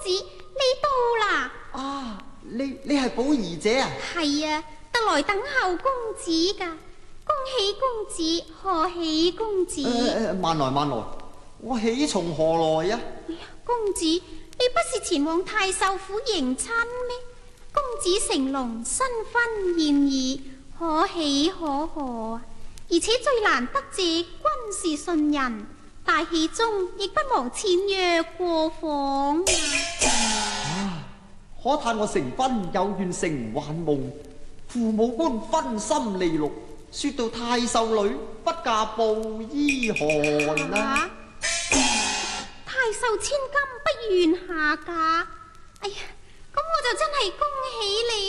子，你到啦！ 啊，你係寶儀姐啊？ 係啊，特來等候公子噶。恭喜公子，賀喜公子。 慢來慢來，我喜從何來啊？ 哎呀，公子，你不是前往太守府迎親咩？公子成龍新婚燕爾，可喜可賀啊！而且最難得這君是順人，大喜中亦不忘纖約過訪啊！ 可嘆我成婚有願成幻夢，父母官分心利祿，說到太守女不嫁布衣寒啊！ 太守千金不願下嫁，哎呀，咁我就真係恭喜你。